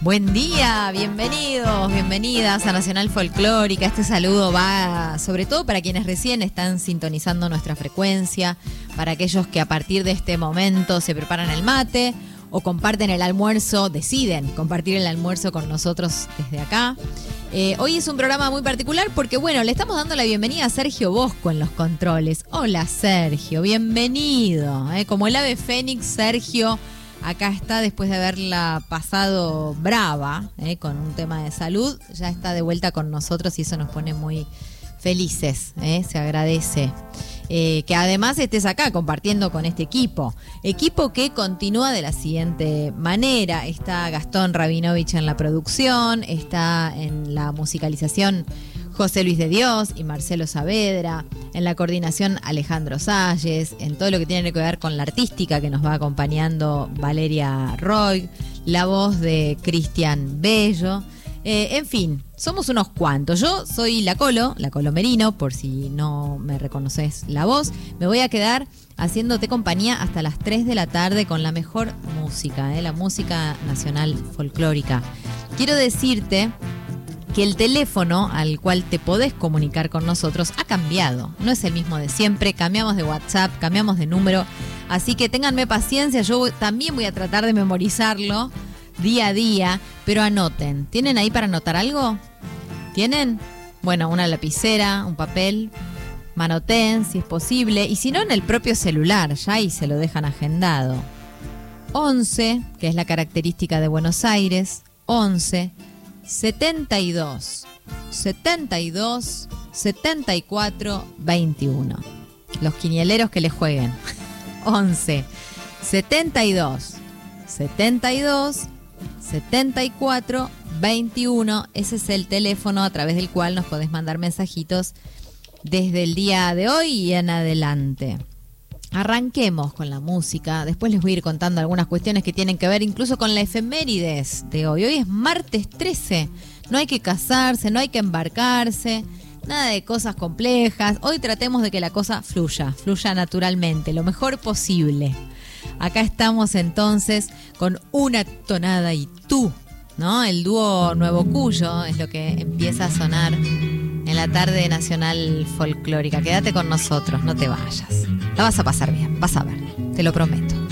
Buen día, bienvenidos, bienvenidas a Nacional Folclórica. Este saludo va sobre todo para quienes recién están sintonizando nuestra frecuencia, para aquellos que a partir de este momento se preparan el mate o comparten el almuerzo, deciden compartir el almuerzo con nosotros desde acá. Hoy es un programa muy particular porque, bueno, le estamos dando la bienvenida a Sergio Bosco en los controles. Hola, Sergio, bienvenido. Como el ave fénix, Sergio acá está después de haberla pasado brava, con un tema de salud. Ya está de vuelta con nosotros y eso nos pone muy felices, se agradece. Que además estés acá compartiendo con este equipo que continúa de la siguiente manera. Está Gastón Rabinovich en la producción, está en la musicalización José Luis de Dios y Marcelo Saavedra, en la coordinación Alejandro Salles, en todo lo que tiene que ver con la artística que nos va acompañando Valeria Roig, la voz de Cristian Bello. En fin, somos unos cuantos. Yo soy la Colo Merino, por si no me reconoces la voz. Me voy a quedar haciéndote compañía hasta las 3 de la tarde con la mejor música, la música nacional folclórica. Quiero decirte que el teléfono al cual te podés comunicar con nosotros ha cambiado. No es el mismo de siempre, cambiamos de WhatsApp, cambiamos de número. Así que ténganme paciencia, yo también voy a tratar de memorizarlo día a día, pero anoten. ¿Tienen ahí para anotar algo? ¿Tienen? Bueno, una lapicera, un papel, manoteen si es posible, y si no en el propio celular, ya ahí se lo dejan agendado. 11, que es la característica de Buenos Aires, 11 72 72 74 21. Los quinieleros que le jueguen. 11 72 72 74 21. Ese es el teléfono a través del cual nos podés mandar mensajitos desde el día de hoy y en adelante. Arranquemos con la música. Después les voy a ir contando algunas cuestiones que tienen que ver incluso con la efemérides de hoy. Hoy es martes 13. No hay que casarse, no hay que embarcarse, nada de cosas complejas. Hoy tratemos de que la cosa fluya naturalmente, lo mejor posible. Acá estamos entonces con Una tonada y tú, ¿no? El dúo Nuevo Cuyo es lo que empieza a sonar en la tarde nacional folclórica. Quédate con nosotros, no te vayas. La vas a pasar bien, vas a ver, te lo prometo.